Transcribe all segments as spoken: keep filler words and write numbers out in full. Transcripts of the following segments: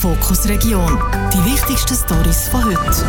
Fokus Region. Die wichtigsten Storys von heute.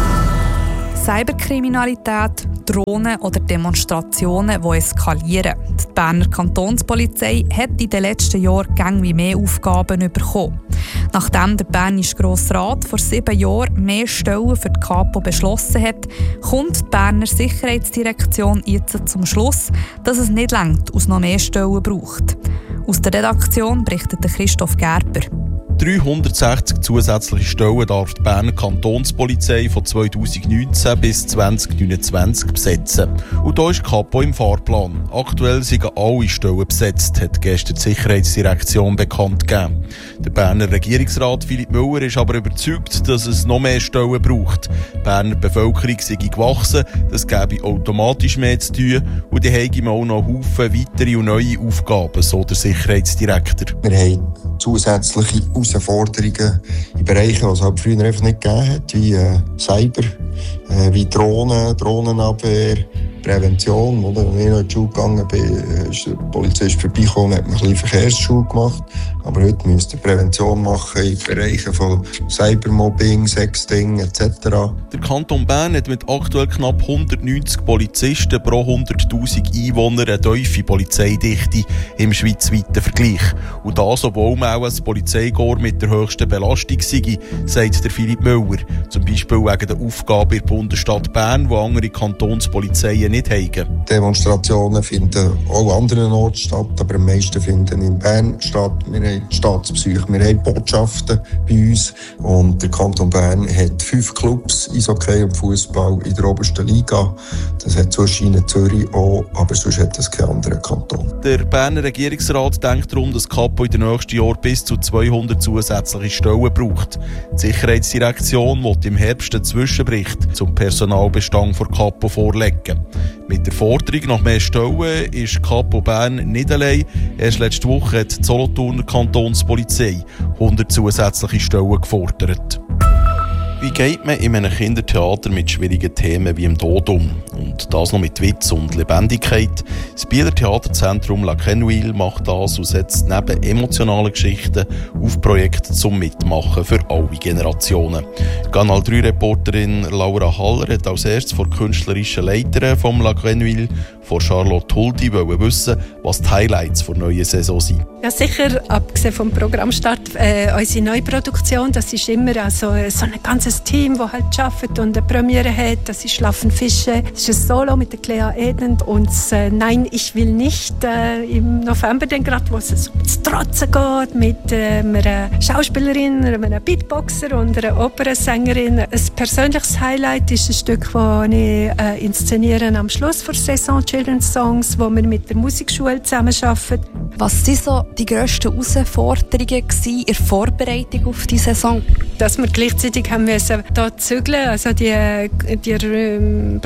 Cyberkriminalität, Drohnen oder Demonstrationen, die eskalieren. Die Berner Kantonspolizei hat in den letzten Jahren gäng wie mehr Aufgaben bekommen. Nachdem der Bernische Grosse Rat vor sieben Jahren mehr Stellen für die Kapo beschlossen hat, kommt die Berner Sicherheitsdirektion jetzt zum Schluss, dass es nicht reicht, aus noch mehr Stellen braucht. Aus der Redaktion berichtet Christoph Gerber. dreihundertsechzig zusätzliche Stellen darf die Berner Kantonspolizei von zweitausendneunzehn bis zweitausendneunundzwanzig besetzen. Und da ist die Kapo im Fahrplan. Aktuell sind alle Stellen besetzt, hat gestern die Sicherheitsdirektion bekannt gegeben. Der Berner Regierungsrat Philipp Müller ist aber überzeugt, dass es noch mehr Stellen braucht. Die Berner Bevölkerung sei gewachsen, das gäbe automatisch mehr zu tun und die haben auch noch Haufen weitere und neue Aufgaben, so der Sicherheitsdirektor. Wir haben zusätzliche Herausforderungen in Bereichen, die es halt früher einfach nicht gegeben hat, wie äh, Cyber, äh, wie Drohnen, Drohnenabwehr, Prävention. Oder? Als ich noch in die Schule gegangen bin, ist der Polizist vorbeigekommen und hat mir ein bisschen Verkehrsschule gemacht. Aber heute müsst ihr Prävention machen in Bereichen von Cybermobbing, Sexting et cetera. Der Kanton Bern hat mit aktuell knapp hundertneunzig Polizisten pro hunderttausend Einwohner eine tiefe Polizeidichte im schweizweiten Vergleich. Und das, obwohl man auch ein Polizeikorps mit der höchsten Belastung sei, sagt der Philipp Müller. Zum Beispiel wegen der Aufgabe in der Bundesstadt Bern, die andere Kantonspolizeien nicht haben. Demonstrationen finden auch an anderen Orten statt, aber am meisten finden in Bern statt. Wir haben die Staatspsyche, wir haben Botschaften bei uns und der Kanton Bern hat fünf Clubs, Eishockey und Fußball in der obersten Liga. Das hat sonst in Zürich auch, aber sonst hat das kein anderer Kanton. Der Berner Regierungsrat denkt darum, dass die Kapo in den nächsten Jahren bis zu zweihundert zusätzliche Stellen braucht. Die Sicherheitsdirektion will im Herbst einen Zwischenbericht zum Personalbestand der Kapo vorlegen. Mit der Forderung nach mehr Stellen ist die Kapo Bern nicht allein. Erst letzte Woche hat die Solothurner Kantonspolizei hundert zusätzliche Stellen gefordert. Wie geht man in einem Kindertheater mit schwierigen Themen wie dem Tod um? Und das noch mit Witz und Lebendigkeit. Das Bieler Theaterzentrum La Quenouille macht das und setzt neben emotionalen Geschichten auf Projekte zum Mitmachen für alle Generationen. Kanal drei Reporterin Laura Haller hat als erstes vor künstlerischen Leiterin vom La Quenouille, von Charlotte Huldi, wollen wissen, was die Highlights der neuen Saison sind. Ja, sicher, abgesehen vom Programmstart, äh, unsere neue Produktion, das ist immer also, so ein ganzes Team, das halt arbeitet und eine Premiere hat. Das ist «Schlafen Fische», das ist ein Solo mit der Clea Edend und äh, «Nein, ich will nicht» äh, im November, dann gerade, wo es so ins Trotzen geht, mit äh, einer Schauspielerin, einem Beatboxer und einer Opernsängerin. Ein persönliches Highlight ist ein Stück, das ich äh, inszeniere am Schluss der Saison, Children's Songs, wo wir mit der Musikschule zusammenarbeiten. Was waren so die grössten Herausforderungen in der Vorbereitung auf die Saison? Dass wir gleichzeitig haben müssen hier zügeln, also die, die ähm,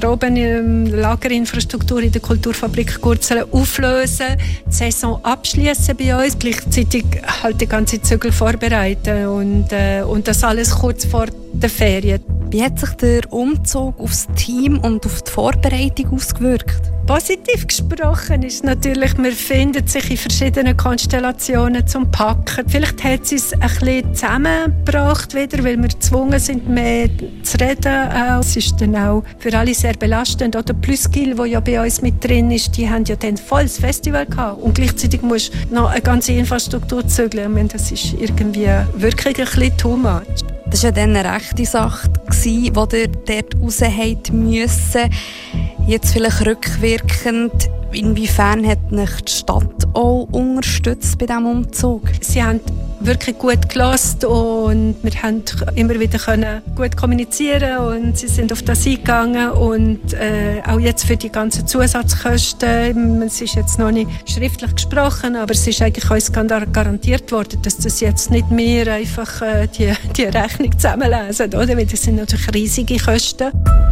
Probenlagerinfrastruktur in der Kulturfabrik Gurzelen auflösen, die Saison abschließen bei uns, gleichzeitig halt die ganze Zügel vorbereiten und, äh, und das alles kurz vor der Ferien. Wie hat sich der Umzug auf das Team und auf die Vorbereitung ausgewirkt? Positiv gesprochen ist natürlich, wir finden sich in verschiedenen Konstellationen zum Packen. Vielleicht hat es uns ein bisschen zusammengebracht wieder, weil wir gezwungen sind, mehr zu reden. Es ist dann auch für alle sehr belastend. Oder Pluskill, der ja bei uns mit drin ist, die haben ja dann volles Festival gehabt. Und gleichzeitig musst du noch eine ganze Infrastruktur zügeln. Ich meine, das ist irgendwie wirklich ein bisschen too much. Das war ja dann eine rechte Sache, die ihr dort raus müssen. Jetzt vielleicht rückwirkend, inwiefern hat euch die Stadt auch unterstützt bei diesem Umzug? Sie haben wirklich gut gehört und wir haben immer wieder können gut kommunizieren und sie sind auf das eingegangen und äh, auch jetzt für die ganzen Zusatzkosten, es ist jetzt noch nicht schriftlich gesprochen, aber es ist eigentlich uns garantiert worden, dass das jetzt nicht mehr einfach äh, die, die Rechnung zusammenlesen, oder? Weil das sind natürlich riesige Kosten.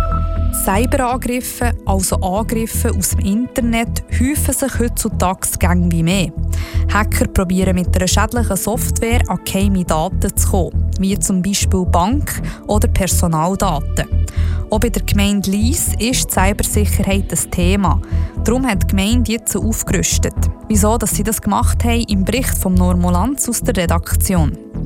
Cyberangriffe, also Angriffe aus dem Internet, häufen sich heutzutage gäng wie mehr. Hacker probieren mit einer schädlichen Software an geheime Daten zu kommen, wie zum Beispiel Bank- oder Personaldaten. Auch bei der Gemeinde Lyss ist die Cybersicherheit ein Thema. Darum hat die Gemeinde jetzt aufgerüstet. Wieso dass sie das gemacht haben, im Bericht von Normolanz aus der Redaktion.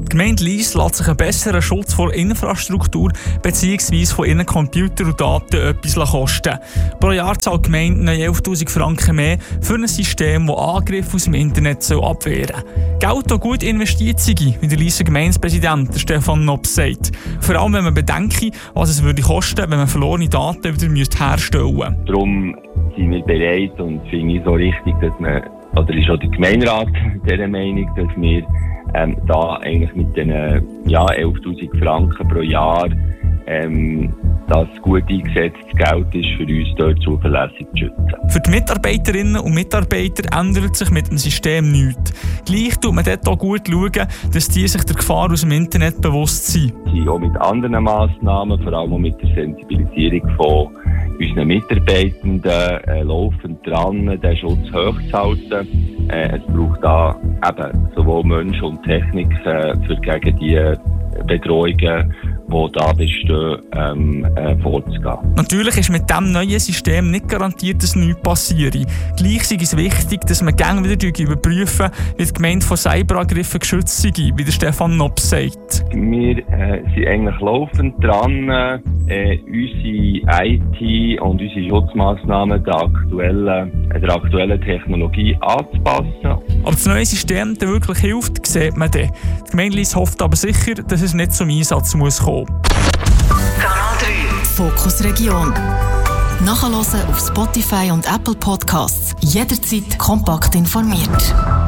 Die Gemeinde Lyss lässt sich einen besseren Schutz vor Infrastruktur bzw. von ihren Computern und Daten etwas kosten. Pro Jahr zahlt die Gemeinde elftausend Franken mehr für ein System, das Angriffe aus dem Internet abwehren soll. Geld, das gut investiert sei, wie der Lysser Gemeindepräsident Stefan Nops sagt. Vor allem, wenn man bedenkt, was es würde kosten, wenn man verlorene Daten wieder herstellen müsste. Darum sind wir bereit und finde ich so richtig, dass man, oder ist auch der Gemeinderat dieser Meinung, dass wir ähm, da eigentlich mit den ja, elftausend Franken pro Jahr ähm, das gut eingesetztes Geld ist, für uns dort zuverlässig zu schützen. Für die Mitarbeiterinnen und Mitarbeiter ändert sich mit dem System nichts. Gleich tut man dort auch gut schauen, dass die sich der Gefahr aus dem Internet bewusst sind. Sie sind auch mit anderen Massnahmen, vor allem auch mit der Sensibilisierung von unseren Mitarbeitenden, äh, laufend dran, den Schutz hochzuhalten. Äh, es braucht da eben sowohl Mensch und Technik äh, für gegen die Bedrohungen, die da bestehen, ähm, äh, vorzugehen. Natürlich ist mit diesem neuen System nicht garantiert, dass nichts passiert. Gleich ist es wichtig, dass man gerne wieder überprüfen, wie die Gemeinde von Cyberangriffen geschützt sei, wie der Stefan Nops sagt. Wir äh, sind eigentlich laufend dran, äh, unsere I T und unsere Schutzmaßnahmen der aktuellen, äh, der aktuellen Technologie anzupassen. Ob das neue System dann wirklich hilft, sieht man dann. Die Gemeinde Lyss hofft aber sicher, dass es nicht zum Einsatz muss kommen. Kanal drei Fokus Region. Nachhören auf Spotify und Apple Podcasts. Jederzeit kompakt informiert.